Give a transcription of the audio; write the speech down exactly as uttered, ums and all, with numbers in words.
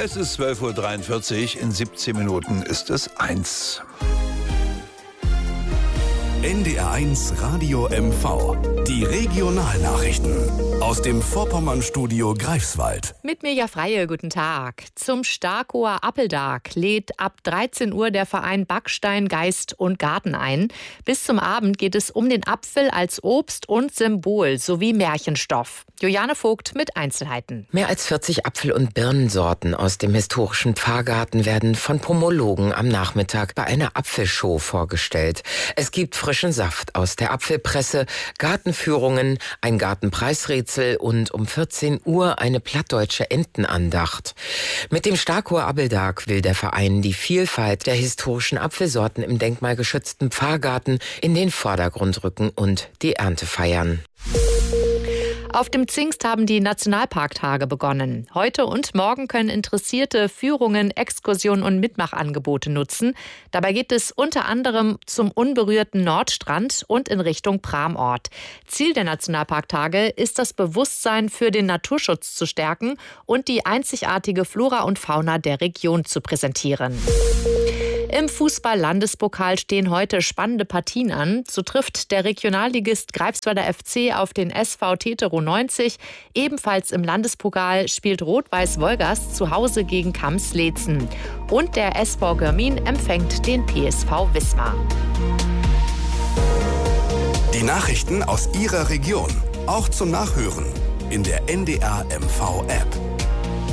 Es ist zwölf Uhr dreiundvierzig, in siebzehn Minuten ist es eins. N D R eins Radio M V. Die Regionalnachrichten aus dem Vorpommern-Studio Greifswald. Mit Mirja Freie, guten Tag. Zum Starkower Appeltag lädt ab dreizehn Uhr der Verein Backstein, Geist und Garten ein. Bis zum Abend geht es um den Apfel als Obst und Symbol sowie Märchenstoff. Juliane Vogt mit Einzelheiten. Mehr als vierzig Apfel- und Birnensorten aus dem historischen Pfarrgarten werden von Pomologen am Nachmittag bei einer Apfelshow vorgestellt. Es gibt frischen Saft aus der Apfelpresse, Gartenführungen, ein Gartenpreisrätsel und um vierzehn Uhr eine plattdeutsche Entenandacht. Mit dem Starkower Appeltag will der Verein die Vielfalt der historischen Apfelsorten im denkmalgeschützten Pfarrgarten in den Vordergrund rücken und die Ernte feiern. Auf dem Zingst haben die Nationalparktage begonnen. Heute und morgen können Interessierte Führungen, Exkursionen und Mitmachangebote nutzen. Dabei geht es unter anderem zum unberührten Nordstrand und in Richtung Pramort. Ziel der Nationalparktage ist, das Bewusstsein für den Naturschutz zu stärken und die einzigartige Flora und Fauna der Region zu präsentieren. Im Fußball-Landespokal stehen heute spannende Partien an. So trifft der Regionalligist Greifswalder F C auf den S V Tetero neunzig. Ebenfalls im Landespokal spielt Rot-Weiß Wolgast zu Hause gegen Kamms-Leetzen. Und der S V Görmin empfängt den P S V Wismar. Die Nachrichten aus Ihrer Region, auch zum Nachhören in der N D R M V App.